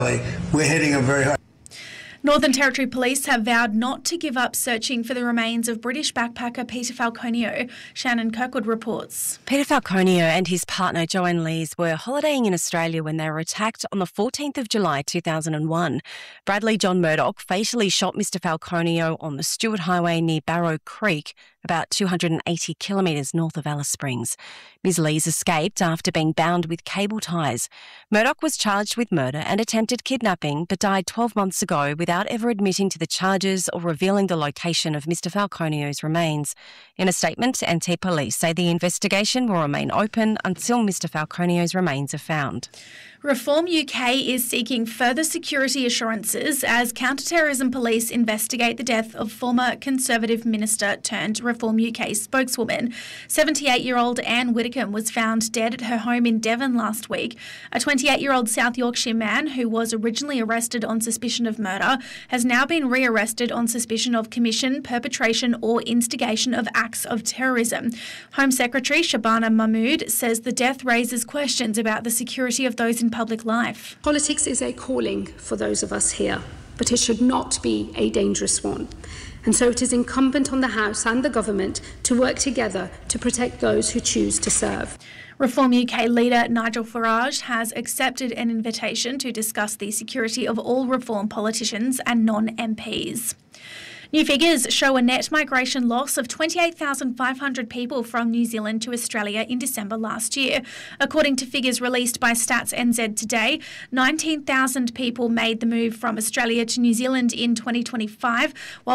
We're heading a very high. Northern Territory Police have vowed not to give up searching for the remains of British backpacker Peter Falconio. Shannon Kirkwood reports. Peter Falconio and his partner Joanne Lees were holidaying in Australia when they were attacked on the 14th of July 2001. Bradley John Murdoch fatally shot Mr Falconio on the Stewart Highway near Barrow Creek, about 280 kilometres north of Alice Springs. Ms Lees escaped after being bound with cable ties. Murdoch was charged with murder and attempted kidnapping but died 12 months ago without ever admitting to the charges or revealing the location of Mr Falconio's remains. In a statement, NT Police say the investigation will remain open until Mr Falconio's remains are found. Reform UK is seeking further security assurances as counter-terrorism police investigate the death of former Conservative minister turned Reform UK spokeswoman. 78-year-old Anne Widdecombe was found dead at her home in Devon last week. A 28-year-old South Yorkshire man who was originally arrested on suspicion of murder has now been re-arrested on suspicion of commission, perpetration or instigation of acts of terrorism. Home Secretary Shabana Mahmood says the death raises questions about the security of those in public life. Politics is a calling for those of us here, but it should not be a dangerous one. And so it is incumbent on the House and the Government to work together to protect those who choose to serve. Reform UK leader Nigel Farage has accepted an invitation to discuss the security of all Reform politicians and non-MPs. New figures show a net migration loss of 28,500 people from New Zealand to Australia in December last year. According to figures released by Stats NZ today, 19,000 people made the move from Australia to New Zealand in 2025, while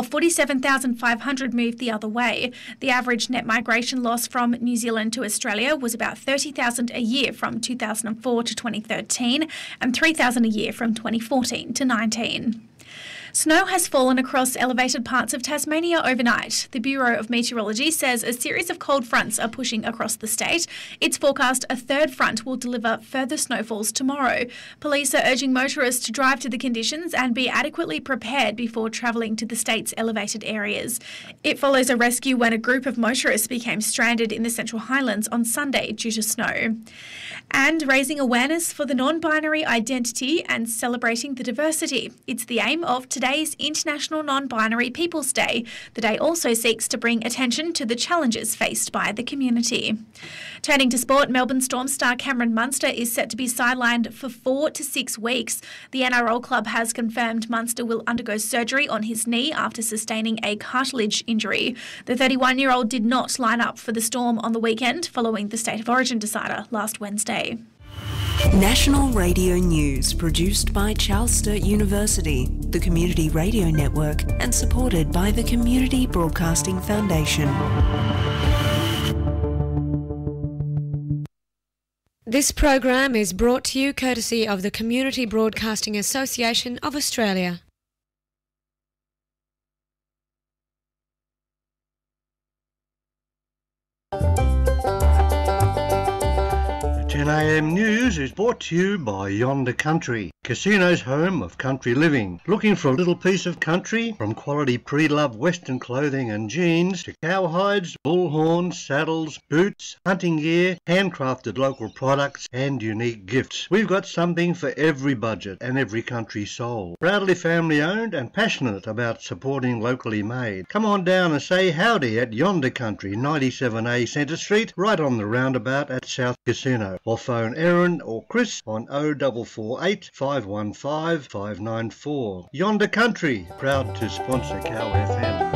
47,500 moved the other way. The average net migration loss from New Zealand to Australia was about 30,000 a year from 2004 to 2013 and 3,000 a year from 2014 to 19. Snow has fallen across elevated parts of Tasmania overnight. The Bureau of Meteorology says a series of cold fronts are pushing across the state. It's forecast a third front will deliver further snowfalls tomorrow. Police are urging motorists to drive to the conditions and be adequately prepared before travelling to the state's elevated areas. It follows a rescue when a group of motorists became stranded in the Central Highlands on Sunday due to snow. And raising awareness for the non-binary identity and celebrating the diversity. It's the aim of today's International Non-Binary People's Day. The day also seeks to bring attention to the challenges faced by the community. Turning to sport, Melbourne Storm star Cameron Munster is set to be sidelined for 4 to 6 weeks. The NRL club has confirmed Munster will undergo surgery on his knee after sustaining a cartilage injury. The 31-year-old did not line up for the Storm on the weekend following the State of Origin decider last Wednesday. National Radio News, produced by Charles Sturt University, the Community Radio Network, and supported by the Community Broadcasting Foundation. This program is brought to you courtesy of the Community Broadcasting Association of Australia. 10am News is brought to you by Yonder Country, Casino's home of country living. Looking for a little piece of country? From quality pre-loved Western clothing and jeans to cowhides, bullhorns, saddles, boots, hunting gear, handcrafted local products and unique gifts. We've got something for every budget and every country soul. Proudly family owned and passionate about supporting locally made. Come on down and say howdy at Yonder Country, 97A Centre Street, right on the roundabout at South Casino. Or phone Erin or Chris on 0448 515 594. Yonder Country, proud to sponsor Cow FM.